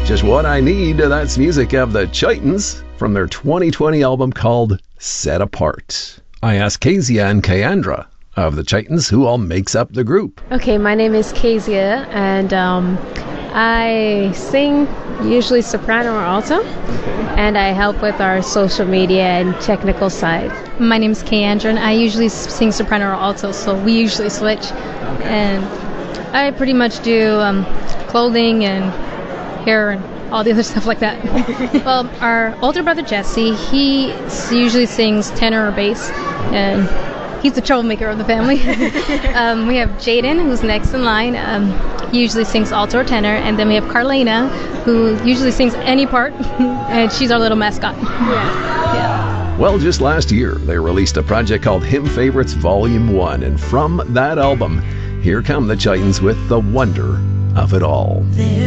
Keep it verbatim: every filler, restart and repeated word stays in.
Just What I Need, that's music of the Chitons from their twenty twenty album called Set Apart. I asked Kezia and Keandra of the Chitons who all makes up the group. Okay, my name is Kezia, and um, I sing usually soprano or alto, and I help with our social media and technical side. My name is Keandra, and I usually sing soprano or alto, so we usually switch. And I pretty much do um, clothing and hair and all the other stuff like that. Well, our older brother Jesse, he usually sings tenor or bass, and he's the troublemaker of the family. um, we have Jaden, who's next in line. Um, he usually sings alto or tenor, and then we have Carlena, who usually sings any part, and she's our little mascot. Yeah. Yeah. Well, just last year, they released a project called Hymn Favorites Volume one, and from that album, here come the Chitons with The Wonder of It All.